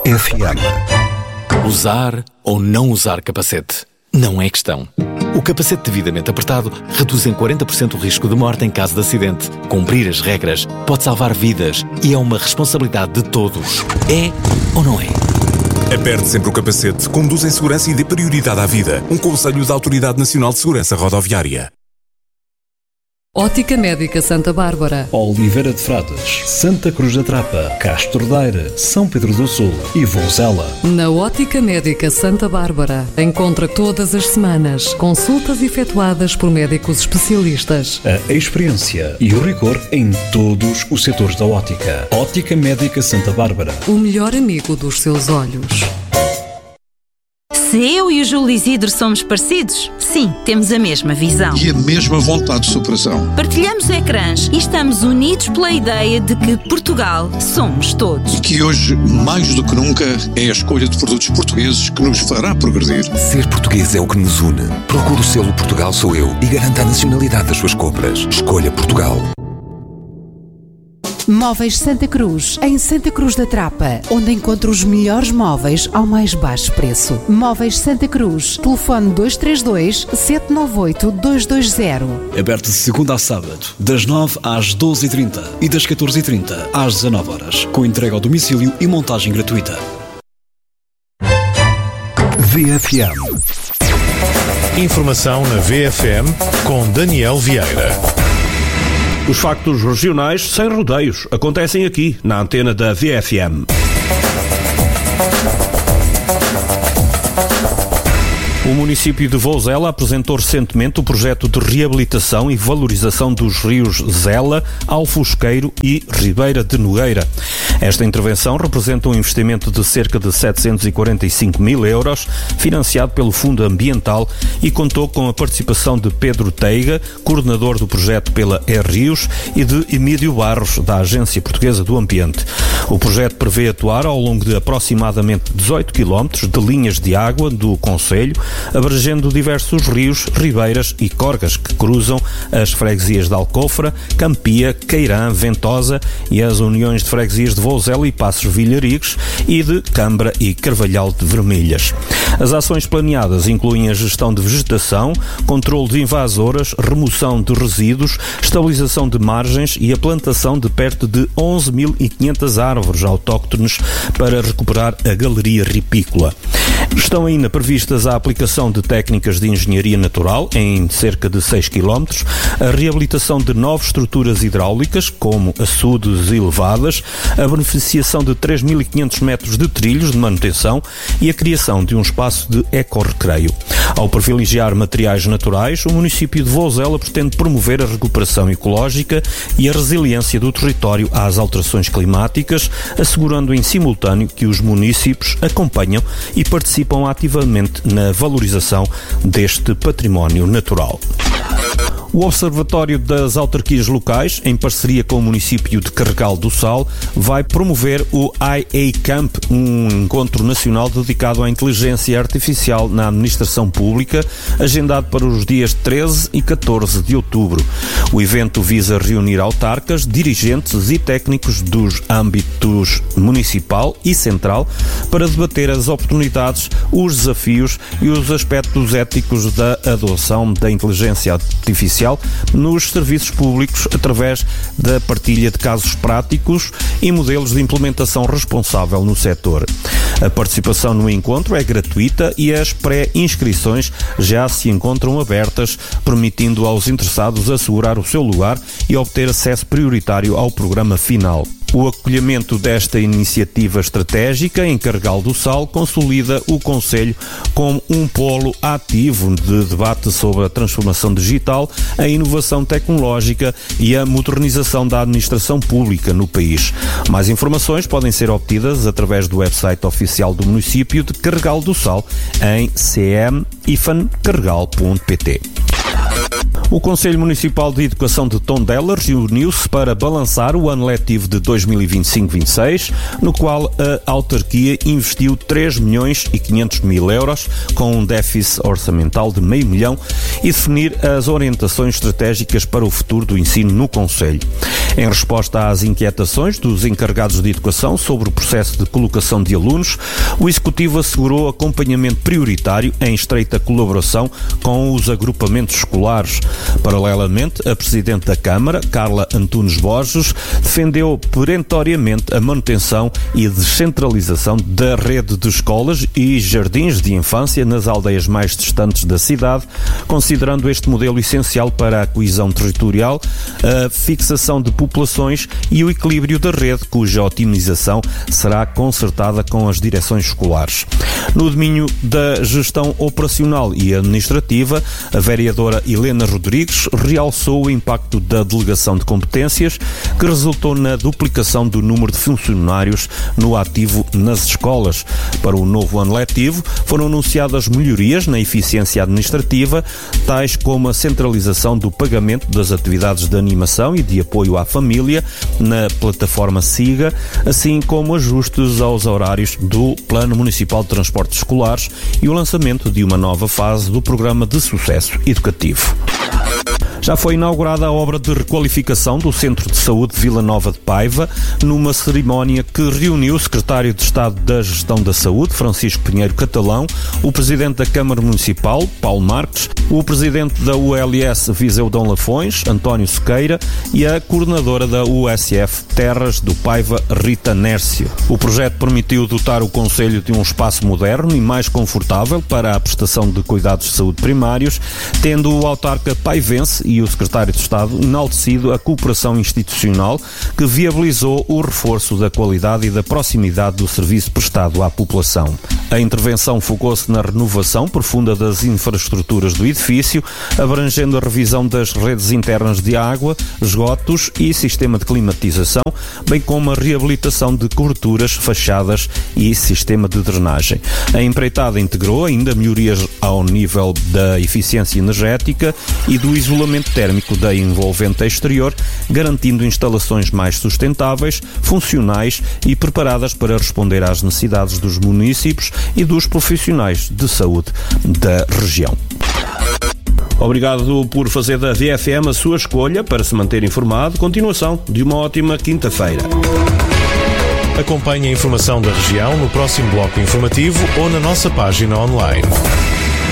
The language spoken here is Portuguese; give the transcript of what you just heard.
VFM. Usar ou não usar capacete não é questão. O capacete devidamente apertado reduz em 40% o risco de morte em caso de acidente. Cumprir as regras pode salvar vidas e é uma responsabilidade de todos. É ou não é? Aperte sempre o capacete, conduz em segurança e dê prioridade à vida. Um conselho da Autoridade Nacional de Segurança Rodoviária. Ótica Médica Santa Bárbara, Oliveira de Frades, Santa Cruz da Trapa, Castro Daire, São Pedro do Sul e Vozela. Na Ótica Médica Santa Bárbara, encontra todas as semanas consultas efetuadas por médicos especialistas. A experiência e o rigor em todos os setores da ótica. Ótica Médica Santa Bárbara. O melhor amigo dos seus olhos. Se eu e o Júlio Isidro somos parecidos, sim, temos a mesma visão. E a mesma vontade de superação. Partilhamos ecrãs e estamos unidos pela ideia de que Portugal somos todos. E que hoje, mais do que nunca, é a escolha de produtos portugueses que nos fará progredir. Ser português é o que nos une. Procure o selo Portugal Sou Eu e garanta a nacionalidade das suas compras. Escolha Portugal. Móveis Santa Cruz, em Santa Cruz da Trapa, onde encontra os melhores móveis ao mais baixo preço. Móveis Santa Cruz, telefone 232-798-220. Aberto de segunda a sábado, das 9 às 12h30 e das 14h30 às 19h, com entrega ao domicílio e montagem gratuita. VFM. Informação na VFM com Daniel Vieira. Os factos regionais sem rodeios acontecem aqui, na antena da VFM. O município de Vozela apresentou recentemente o projeto de reabilitação e valorização dos rios Zela, Alfosqueiro e Ribeira de Nogueira. Esta intervenção representa um investimento de cerca de 745 mil euros, financiado pelo Fundo Ambiental, e contou com a participação de Pedro Teiga, coordenador do projeto pela E-Rios, e de Emílio Barros, da Agência Portuguesa do Ambiente. O projeto prevê atuar ao longo de aproximadamente 18 km de linhas de água do concelho, abrangendo diversos rios, ribeiras e corgas que cruzam as freguesias de Alcofra, Campia, Queirã, Ventosa e as uniões de freguesias de Vozela e Passos Vilharigos e de Cambra e Carvalhal de Vermelhas. As ações planeadas incluem a gestão de vegetação, controle de invasoras, remoção de resíduos, estabilização de margens e a plantação de perto de 11.500 árvores autóctones para recuperar a galeria ripícola. Estão ainda previstas a aplicação de técnicas de engenharia natural em cerca de 6 km, a reabilitação de 9 estruturas hidráulicas, como açudes e levadas, a beneficiação de 3.500 metros de trilhos de manutenção e a criação de um espaço de ecorrecreio. Ao privilegiar materiais naturais, o município de Vozela pretende promover a recuperação ecológica e a resiliência do território às alterações climáticas, assegurando em simultâneo que os municípios acompanham e participam ativamente na valorização deste património natural. O Observatório das Autarquias Locais, em parceria com o município de Carregal do Sal, vai promover o IA Camp, um encontro nacional dedicado à inteligência artificial na administração pública, agendado para os dias 13 e 14 de outubro. O evento visa reunir autarcas, dirigentes e técnicos dos âmbitos municipal e central para debater as oportunidades, os desafios e os aspectos éticos da adoção da inteligência artificial nos serviços públicos através da partilha de casos práticos e modelos de implementação responsável no setor. A participação no encontro é gratuita e as pré-inscrições já se encontram abertas, permitindo aos interessados assegurar o seu lugar e obter acesso prioritário ao programa final. O acolhimento desta iniciativa estratégica em Carregal do Sal consolida o concelho como um polo ativo de debate sobre a transformação digital, a inovação tecnológica e a modernização da administração pública no país. Mais informações podem ser obtidas através do website oficial do município de Carregal do Sal em cm-carregal.pt. O Conselho Municipal de Educação de Tondela reuniu-se para balançar o ano letivo de 2025-26, no qual a autarquia investiu 3.500.000 euros, com um déficit orçamental de $500 mil, e definir as orientações estratégicas para o futuro do ensino no Conselho. Em resposta às inquietações dos encarregados de educação sobre o processo de colocação de alunos, o Executivo assegurou acompanhamento prioritário em estreita colaboração com os agrupamentos escolares. Paralelamente, a Presidente da Câmara, Carla Antunes Borges, defendeu perentoriamente a manutenção e descentralização da rede de escolas e jardins de infância nas aldeias mais distantes da cidade, considerando este modelo essencial para a coesão territorial, a fixação de populações e o equilíbrio da rede, cuja otimização será concertada com as direções escolares. No domínio da gestão operacional e administrativa, a vereadora Helena Rodrigues realçou o impacto da delegação de competências, que resultou na duplicação do número de funcionários no ativo nas escolas. Para o novo ano letivo, foram anunciadas melhorias na eficiência administrativa, tais como a centralização do pagamento das atividades de animação e de apoio à família na plataforma SIGA, assim como ajustes aos horários do Plano Municipal de Transportes Escolares e o lançamento de uma nova fase do Programa de Sucesso Educativo. Já foi inaugurada a obra de requalificação do Centro de Saúde de Vila Nova de Paiva, numa cerimónia que reuniu o Secretário de Estado da Gestão da Saúde, Francisco Pinheiro Catalão, o Presidente da Câmara Municipal, Paulo Marques, o Presidente da ULS Viseu Dom Lafões, António Sequeira, e a Coordenadora da USF Terras do Paiva, Rita Nércio. O projeto permitiu dotar o Concelho de um espaço moderno e mais confortável para a prestação de cuidados de saúde primários, tendo o autarca paivense e o Secretário de Estado enaltecido a cooperação institucional que viabilizou o reforço da qualidade e da proximidade do serviço prestado à população. A intervenção focou-se na renovação profunda das infraestruturas do edifício, abrangendo a revisão das redes internas de água, esgotos e sistema de climatização, bem como a reabilitação de coberturas, fachadas e sistema de drenagem. A empreitada integrou ainda melhorias ao nível da eficiência energética e do isolamento térmico da envolvente exterior, garantindo instalações mais sustentáveis, funcionais e preparadas para responder às necessidades dos municípios e dos profissionais de saúde da região. Obrigado por fazer da VFM a sua escolha para se manter informado. Continuação de uma ótima quinta-feira. Acompanhe a informação da região no próximo bloco informativo ou na nossa página online.